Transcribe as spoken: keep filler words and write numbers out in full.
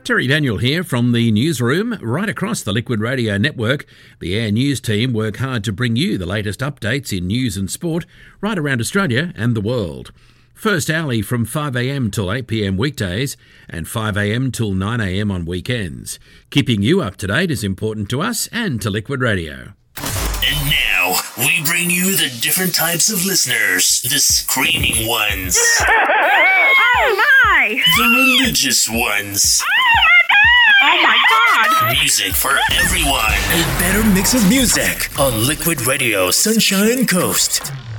Terry Daniel here from the newsroom. Right across the Liquid Radio network, the Air News team work hard to bring you the latest updates in news and sport right around Australia and the world. First hourly from five a m till eight p m weekdays and five a m till nine a m on weekends. Keeping you up to date is important to us and to Liquid Radio. And now, we bring you the different types of listeners. The screaming ones. Oh my! The religious ones. Oh my god! Music for everyone. A better mix of music on Liquid Radio Sunshine Coast.